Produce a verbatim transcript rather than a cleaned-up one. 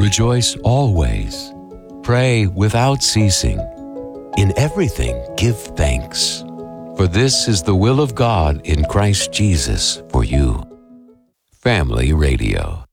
Rejoice always. Pray without ceasing. In everything give thanks. For this is the will of God in Christ Jesus for you. Family Radio.